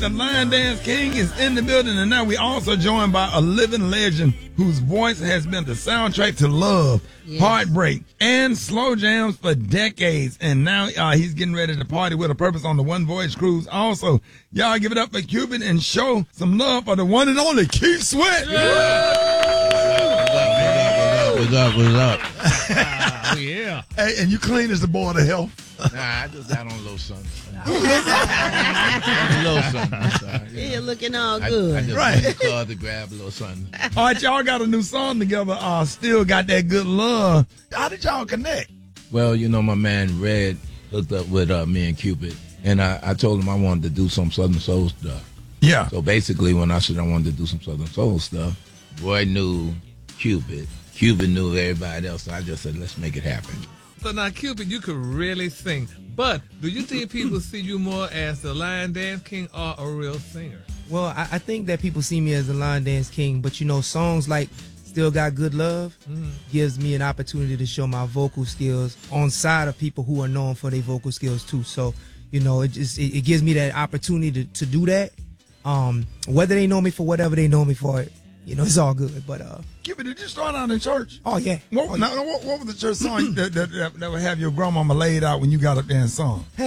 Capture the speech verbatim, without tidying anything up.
the Lion Dance King is in the building, and now we also joined by a living legend whose voice has been the soundtrack to love, yes. heartbreak, and slow jams for decades. And now uh, he's getting ready to party with a purpose on the One Voyage Cruise. Also, y'all give it up for Cupid and show some love for the one and only Keith Sweat. Yeah. What's up? What's up? Oh, yeah. Hey, and you clean as the board of health. Nah, I just got on a little something. a little something. Yeah, you're looking all I, good. I just right. went to the club to grab a little something. All right, y'all got a new song together. Uh, Still Got That Good Love. How did y'all connect? Well, you know, my man Red hooked up with uh, me and Cupid, and I, I told him I wanted to do some Southern Soul stuff. Yeah. So basically, when I said I wanted to do some Southern Soul stuff, Roy knew Cupid. Cupid knew everybody else, so I just said, let's make it happen. So now, Cupid, you could really sing. But do you think people see you more as the Lion Dance King or a real singer? Well, I, I think that people see me as the Lion Dance King, but you know, songs like Still Got Good Love mm-hmm. gives me an opportunity to show my vocal skills on side of people who are known for their vocal skills too. So, you know, it just it, it gives me that opportunity to, to do that. Um, whether they know me for whatever they know me for, you know, it's all good. But uh, Cupid, did you start out in church? Oh yeah. What, now, what, what was the church song that, that, that, that would have your grandmama laid out when you got up there and sung?